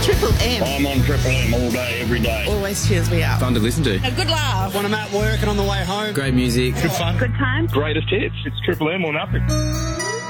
Triple M. I'm on Triple M all day, every day. Always cheers me up. Fun to listen to. A good laugh. When I'm at work and on the way home. Great music. Good fun. Good time. Greatest hits. It's Triple M or nothing.